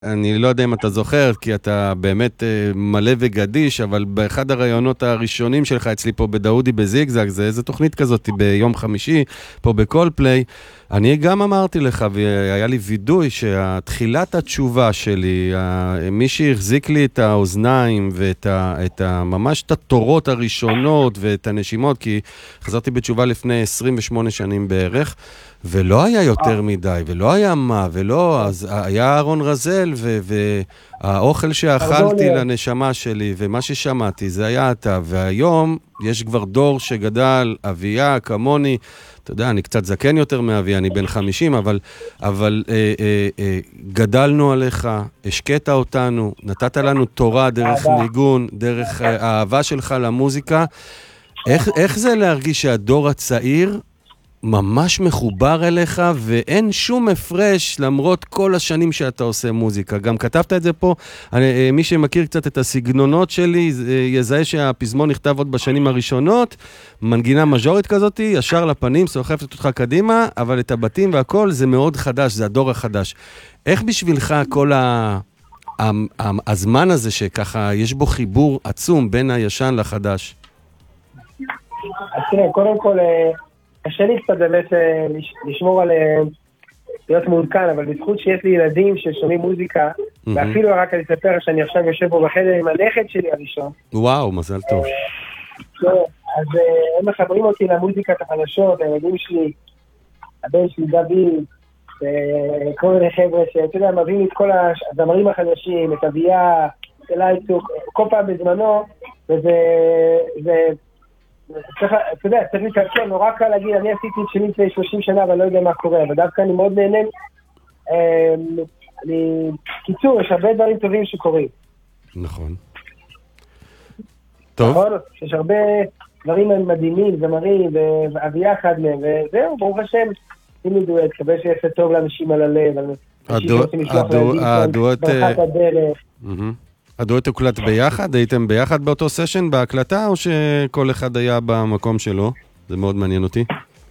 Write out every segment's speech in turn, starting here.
אני לא יודע אם אתה זוכר, כי אתה באמת מלא וגדיש, אבל באחד הרעיונות הראשונים שלך אצלי פה בדאודי בזיגזג, זה איזו תוכנית כזאת ביום חמישי, פה בכל פליי, אני גם אמרתי לך, והיה לי וידוי, שהתחילת התשובה שלי, מי שהחזיק לי את האוזניים, ממש את התורות הראשונות, ואת הנשימות, כי חזרתי בתשובה לפני 28 שנים בערך, ולא היה יותר מדי, ולא היה מה, ולא, אז היה אהרון רזל, והאוכל שאכלתי לנשמה שלי, ומה ששמעתי, זה היה אתה, והיום יש כבר דור שגדל, אביה, כמוני, אתה יודע, אני קצת זקן יותר מאביה, אני בן 50, אבל גדלנו עליך, השקעת אותנו, נתת לנו תורה דרך ניגון, דרך האהבה שלך למוזיקה. איך זה להרגיש שהדור הצעיר ממש מחובר אליך, ואין שום הפרש למרות כל השנים שאתה עושה מוזיקה? גם כתבת את זה פה, מי שמכיר קצת את הסגנונות שלי, יזהה שהפזמון נכתב עוד בשנים הראשונות, מנגינה מז'ורית כזאת, ישר לפנים, סוחפת אותך קדימה, אבל את הבתים והכל זה מאוד חדש, זה הדור החדש. איך בשבילך כל הזמן הזה שככה יש בו חיבור עצום בין הישן לחדש? אז תראה, קודם כל, קשה לי קצת באמת לשמור על להיות מעודכן, אבל בזכות שיש לי ילדים ששומעים מוזיקה, ואפילו רק אני אספר שאני עכשיו יושב פה בחדר עם הנכד שלי הראשון. וואו, מזל טוב. אז הם מחברים אותי למוזיקת החדשות, הילדים שלי, הבן שלי דוד, כל מיני חבר'ה שאתה יודע, מביאים את כל הזמרים החדשים, את אביה, את אלייצוק, כל פעם בזמנו, וזה אתה יודע, צריך להתעדכן, נורא קל להגיד, אני עשיתי את שלי לפני 30 שנה, אבל לא יודע מה קורה, אבל דווקא אני מאוד נהנה. קיצור, יש הרבה דברים טובים שקורים. נכון. טוב. נכון, יש הרבה דברים מדהימים, זמרים, ואביה אחד מהם, וזהו, ברוך השם, שימי דואט, כבל שיעשה טוב לאנשים על הלב, הדואט הוקלט ביחד? הייתם ביחד באותו סשן בהקלטה, או שכל אחד היה במקום שלו? זה מאוד מעניין אותי.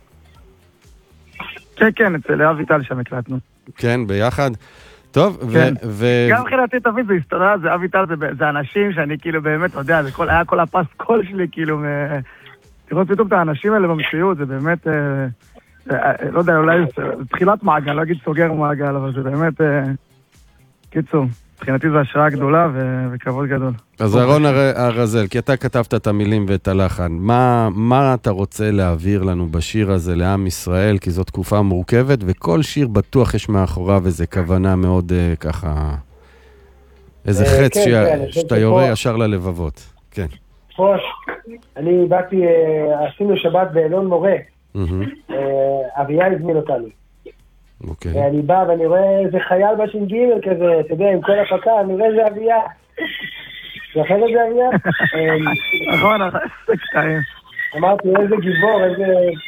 כן, אצל אביטל שם הקלטנו. כן, ביחד. טוב, גם חילתי תמיד זה היסטוריה, זה אביטל, זה אנשים שאני כאילו באמת, אתה יודע, היה כל הפס קול שלי, כאילו, תראו פתאום את האנשים האלה במציאות, זה באמת, לא יודע, אולי תחילת מעגל, לא אגיד סוגר מעגל, אבל זה באמת, קיצור. מבחינתי זו השראה גדולה וכבוד גדול. אז אהרון הרזל, כי אתה כתבת את המילים ואת הלחן, מה אתה רוצה להעביר לנו בשיר הזה לעם ישראל? כי זו תקופה מורכבת, וכל שיר בטוח יש מאחוריו איזו כוונה מאוד ככה, איזה חץ שאתה יורה ישר ללבבות. כן. אני באתי, עשינו שבת באלון מורה, אביה הזמין אותנו. ואני בא ואני רואה איזה חייל בש"ג כזה, אתה יודע, עם כל הפקה, אני רואה איזה אביה. זוכר איזה אביה? נכון, זה קטעים. אמרתי, איזה גיבור, איזה...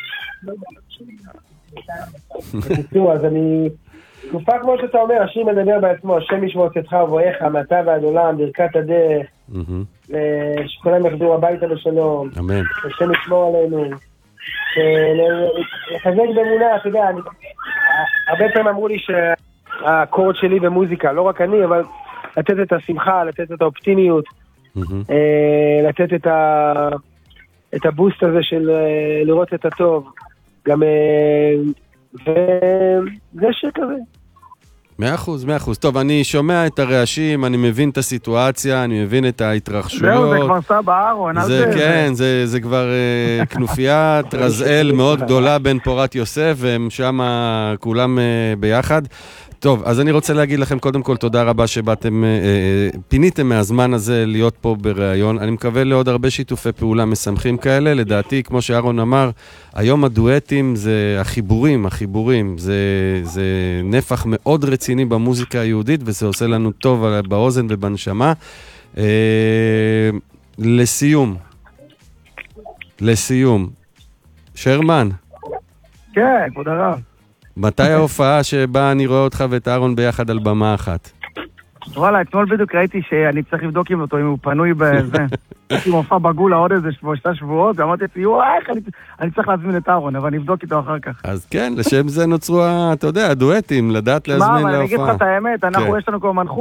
בקיצור, אז אני... תקופה כמו שאתה אומר, השיר מדבר בעצמו, השם ישמור צאתך ובואך, מעתה ועד עולם, ברכת הדרך, שכולם יחזרו הביתה בשלום. אמן. השם ישמור עלינו. לחזק באמונה, אתה יודע, הרבה פעמים אמרו לי שהקורד שלי במוזיקה, לא רק אני, אבל לתת את השמחה, לתת את האופטימיות, לתת את הבוסט הזה של לראות את הטוב, גם וזה שכזה. 100%. טוב, אני שומע את הרעשים, אני מבין את הסיטואציה, אני מבין את ההתרחשויות. זהו, זה כבר סבא אהרון. כן, זה כבר כנופיית רזאל מאוד גדולה בין פורת יוסף, והם שם כולם ביחד. טוב, אז אני רוצה להגיד לכם קודם כל תודה רבה שבאתם, פיניתם מהזמן הזה להיות פה בראיון. אני מקווה לעוד הרבה שיתופי פעולה משמחים כאלה. לדעתי, כמו שאהרון אמר, היום הדואטים זה החיבורים, זה נפח מאוד רציני במוזיקה היהודית, וזה עושה לנו טוב באוזן ובנשמה. לסיום, שרמן. כן, כבוד הרב. מתי ההופעה שבה אני רואה אותך ואת אהרון ביחד על במה אחת? וואלה, אתמול בדיוק ראיתי שאני צריך לבדוק עם אותו, אם הוא פנוי בזה. הייתי מופע בגולה עוד איזה 3 שבועות, ואמרתי, איך אני צריך להזמין את אהרון, אבל נבדוק איתו אחר כך. אז כן, לשם זה נוצרו, אתה יודע, הדואטים, לדעת להזמין להופעה. מה, אני אגיד לך את האמת, יש לנו כבר מנחו